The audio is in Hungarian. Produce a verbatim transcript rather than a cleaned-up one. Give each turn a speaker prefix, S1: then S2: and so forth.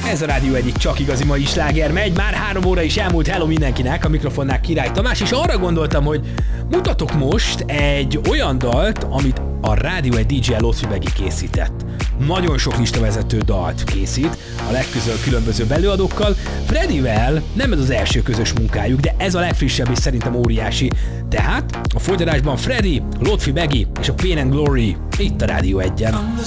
S1: Ez a Rádió egyik csak igazi mai sláger megy, már három óra is elmúlt, hello mindenkinek, a mikrofonnál Király Tamás, és arra gondoltam, hogy mutatok most egy olyan dalt, amit a Rádió egy dé jé Lotfi Begi készített. Nagyon sok listavezető dalt készít, a legközelebb különböző belőadókkal. Fredivel nem ez az első közös munkájuk, de ez a legfrissebb és szerintem óriási. Tehát a folytatásban Fredi, Lotfi Begi és a Pain and Glory itt a Rádió egyen.